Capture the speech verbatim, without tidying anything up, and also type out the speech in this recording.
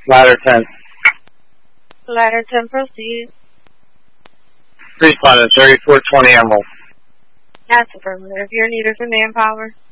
Ladder ten. Ladder ten, proceed. Responded thirty-four twenty Emerald. That's affirmative. You're needed for manpower.